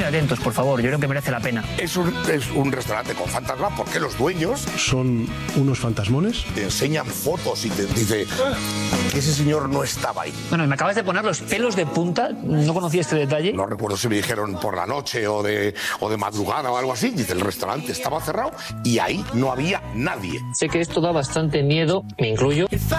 atentos, por favor, yo creo que merece la pena. Es un restaurante con fantasma porque los dueños son unos fantasmones. Te enseñan fotos y te dice que ese señor no estaba ahí. Bueno, y me acabas de poner los pelos de punta, no conocía este detalle. No recuerdo si me dijeron por la noche o de madrugada o algo así. Dice, el restaurante estaba cerrado y ahí no había nadie. Sé que esto da bastante miedo, me incluyo.